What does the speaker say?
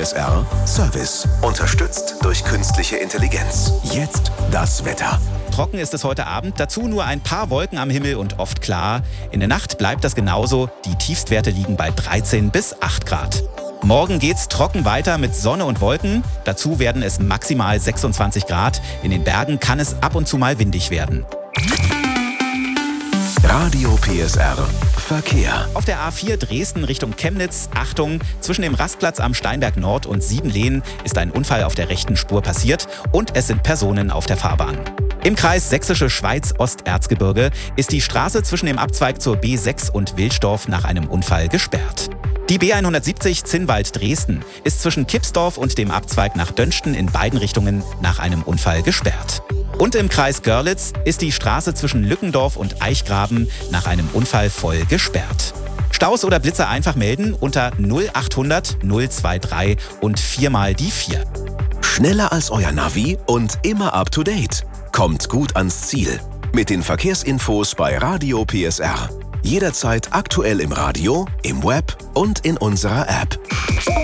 PSR Service. Unterstützt durch künstliche Intelligenz. Jetzt das Wetter. Trocken ist es heute Abend, dazu nur ein paar Wolken am Himmel und oft klar. In der Nacht bleibt das genauso, die Tiefstwerte liegen bei 13 bis 8 Grad. Morgen geht's trocken weiter mit Sonne und Wolken. Dazu werden es maximal 26 Grad. In den Bergen kann es ab und zu mal windig werden. Radio PSR Verkehr. Auf der A4 Dresden Richtung Chemnitz, Achtung, zwischen dem Rastplatz am Steinberg Nord und Siebenlehen ist ein Unfall auf der rechten Spur passiert und es sind Personen auf der Fahrbahn. Im Kreis Sächsische Schweiz-Osterzgebirge ist die Straße zwischen dem Abzweig zur B6 und Wilsdorf nach einem Unfall gesperrt. Die B170 Zinnwald-Dresden ist zwischen Kipsdorf und dem Abzweig nach Dönsten in beiden Richtungen nach einem Unfall gesperrt. Und im Kreis Görlitz ist die Straße zwischen Lückendorf und Eichgraben nach einem Unfall voll gesperrt. Staus oder Blitzer einfach melden unter 0800 023 und 4 die 4. Schneller als euer Navi und immer up to date. Kommt gut ans Ziel. Mit den Verkehrsinfos bei Radio PSR. Jederzeit aktuell im Radio, im Web und in unserer App.